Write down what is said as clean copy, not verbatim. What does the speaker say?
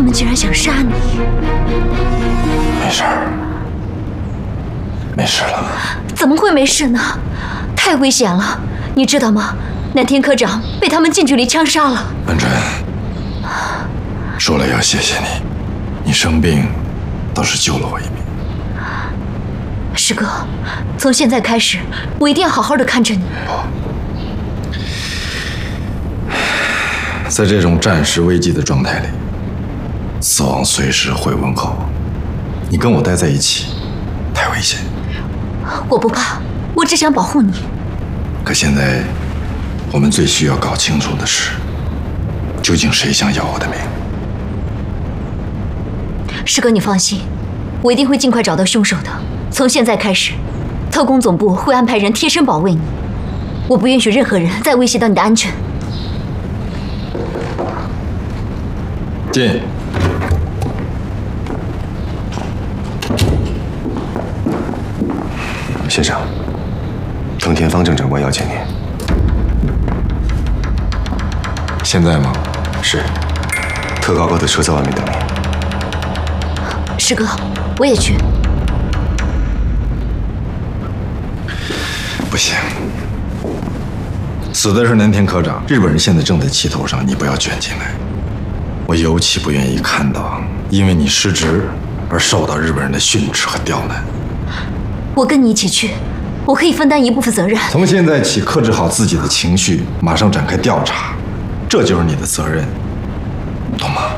们竟然想杀你！ 没事儿，没事了。 怎么会没事呢？太危险了，你知道吗？南天科长被他们近距离枪杀了。 文春，说了要谢谢你，你生病倒是救了我一命。 师哥，从现在开始，我一定要好好的看着你。 在这种战时危机的状态里，死亡随时会问候。你跟我待在一起，太危险。 我不怕，我只想保护你。 可现在，我们最需要搞清楚的是，究竟谁想要我的命？ 师哥，你放心，我一定会尽快找到凶手的。从现在开始，特工总部会安排人贴身保卫你，我不允许任何人再威胁到你的安全。 进。 先生，藤田方正长官要见您。 现在吗？ 是，特高高的车在外面等您。 师哥，我也去。 不行，死的是南田科长，日本人现在正在气头上，你不要卷进来。我尤其不愿意看到因为你失职而受到日本人的训斥和刁难。 我跟你一起去，我可以分担一部分责任。 从现在起，克制好自己的情绪，马上展开调查，这就是你的责任，懂吗？